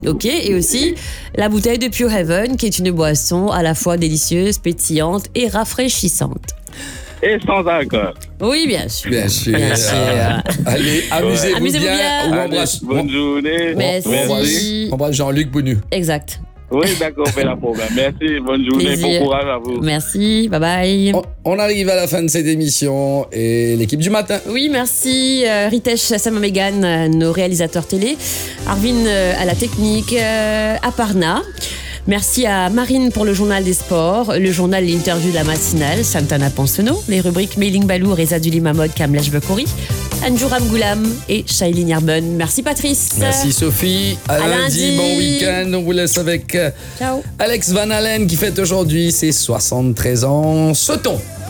Ok, et aussi la bouteille de Pure Heaven, qui est une boisson à la fois délicieuse, pétillante et rafraîchissante. Et sans alcool. Oui, bien sûr. Bien sûr. Bien sûr. Allez, amusez-vous Amusez-vous bien. bien. On Allez, embrasse. bonne journée. Merci. On embrasse Jean-Luc Bonu. Exact. Oui, d'accord, on fait la problème. Merci, bonne journée, Plaisir. bon courage à vous. Merci, bye bye. On arrive à la fin de cette émission et l'équipe du matin. Oui, merci Ritesh, Sam Megan, nos réalisateurs télé, Arvin à la technique, Aparna. Merci à Marine pour le journal des sports, le journal l'interview de la matinale, Santana Ponsono, les rubriques Mailing Balou, Reza Dulimamod, Kamlesh Bekori, Anjouram Goulam et Shailin Yarben. Merci Patrice. Merci Sophie. À lundi, lundi. bon week-end. On vous laisse avec Ciao. Alex Van Halen qui fête aujourd'hui ses 73 ans. Sautons.